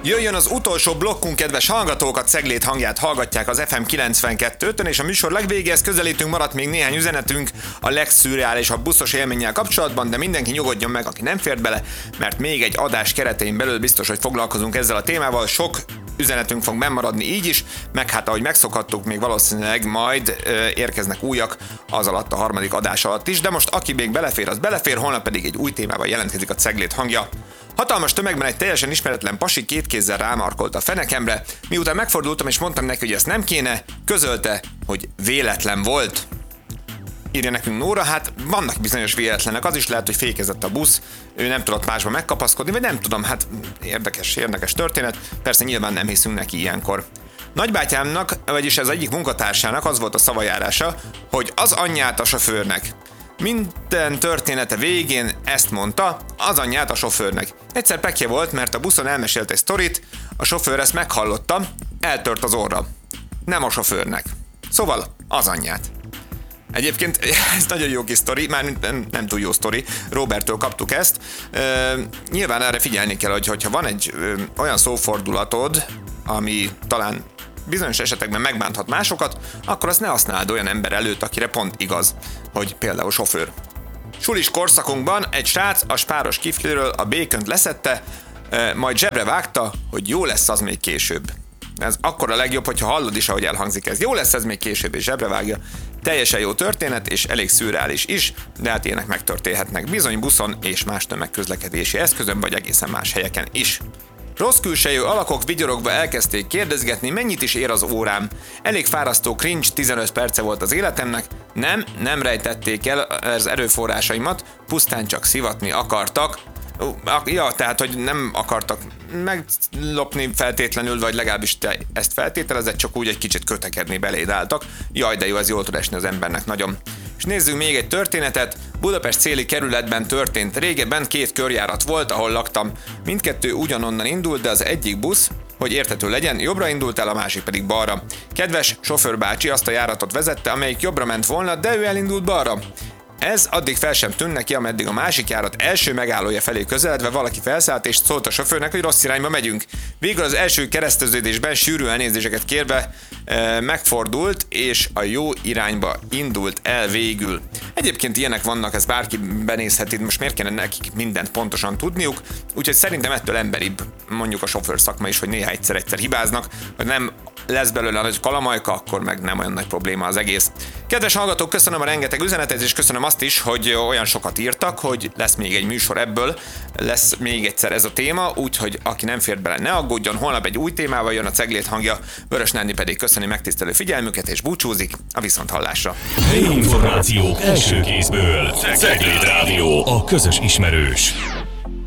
Jöjjön az utolsó blokkunk, kedves hallgatók, a Ceglét hangját hallgatják az FM 92.5-ön, és a műsor legvégéhez közelítünk, maradt még néhány üzenetünk a legszürreálisabb buszos élménnyel kapcsolatban, de mindenki nyugodjon meg, aki nem fért bele, mert még egy adás keretein belül biztos, hogy foglalkozunk ezzel a témával. Sok üzenetünk fog bennmaradni így is, meg hát ahogy megszokhattuk, még valószínűleg majd érkeznek újak az alatt, a harmadik adás alatt is, de most aki még belefér, az belefér, holnap pedig egy új témával jelentkezik a Ceglét hangja. Hatalmas tömegben egy teljesen ismeretlen pasi két kézzel rámarkolt a fenekemre, miután megfordultam és mondtam neki, hogy ezt nem kéne, közölte, hogy véletlen volt. Írja nekünk Nóra, hát vannak bizonyos véletlenek, az is lehet, hogy fékezett a busz, ő nem tudott másba megkapaszkodni, vagy nem tudom, hát érdekes történet, persze nyilván nem hiszünk neki ilyenkor. Nagybátyámnak, vagyis az egyik munkatársának az volt a szavajárása, hogy az anyját a sofőrnek. Minden története végén ezt mondta, az anyját a sofőrnek. Egyszer pekje volt, mert a buszon elmesélt egy sztorit, a sofőr ezt meghallotta, eltört az orra. Nem a sofőrnek. Szóval az anyját. Egyébként ez nagyon jó kis sztori, már nem túl jó sztori, Roberttől kaptuk ezt. Nyilván erre figyelni kell, hogyha van egy olyan szófordulatod, ami talán bizonyos esetekben megbánthat másokat, akkor azt ne használd olyan ember előtt, akire pont igaz, hogy például sofőr. Sulis korszakunkban egy srác a spáros kifliről a békönt leszedte, majd zsebre vágta, hogy jó lesz az még később. Ez akkor a legjobb, hogyha hallod is, ahogy elhangzik ez. Jó lesz ez még később, és zsebre vágja. Teljesen jó történet, és elég szürreális is, de hát ilyenek megtörténhetnek bizony buszon és más tömegközlekedési eszközön, vagy egészen más helyeken is. Rossz külsejű alakok vigyorogva elkezdték kérdezgetni, mennyit is ér az órám. Elég fárasztó cringe 15 perce volt az életemnek. Nem rejtették el az erőforrásaimat, pusztán csak szivatni akartak. Ja, tehát, hogy nem akartak meglopni feltétlenül, vagy legalábbis te ezt feltételezed, csak úgy egy kicsit kötekedni beléd álltak. Jaj, de jó, ez jól tud esni az embernek nagyon. És nézzünk még egy történetet. Budapest Céli kerületben történt. Régebben 2 körjárat volt, ahol laktam. Mindkettő ugyanonnan indult, de az egyik busz, hogy érthető legyen, jobbra indult el, a másik pedig balra. Kedves sofőrbácsi azt a járatot vezette, amelyik jobbra ment volna, de ő elindult balra. Ez addig fel sem tűnt neki, ameddig a másik járat első megállója felé közeledve valaki felszállt és szólt a sofőrnek, hogy rossz irányba megyünk. Végül az első kereszteződésben sűrű elnézéseket kérve megfordult, és a jó irányba indult el végül. Egyébként ilyenek vannak, ez bárki benézheti, most miért kéne nekik mindent pontosan tudniuk, úgyhogy szerintem ettől emberibb mondjuk a sofőr szakma is, hogy néha egyszer hibáznak, vagy nem lesz belőle a nagy kalamajka, akkor meg nem olyan nagy probléma az egész. Kedves hallgatók, köszönöm a rengeteg üzenetet, és köszönöm azt is, hogy olyan sokat írtak, hogy lesz még egy műsor ebből, lesz még egyszer ez a téma, úgyhogy aki nem fért bele, ne aggódjon, holnap egy új témával jön a Ceglét hangja, Vörös Nándi pedig köszöni megtisztelő figyelmüket, és búcsúzik a viszonthallásra. Helyi információk első kézből. Ceglét Rádió, a közös ismerős.